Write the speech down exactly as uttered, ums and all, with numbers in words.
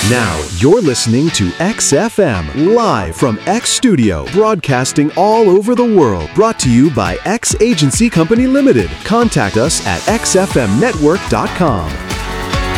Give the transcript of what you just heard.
Now, you're listening to X F M, live from X Studio, broadcasting all over the world. Brought to you by X Agency Company Limited. Contact us at x f m network dot com.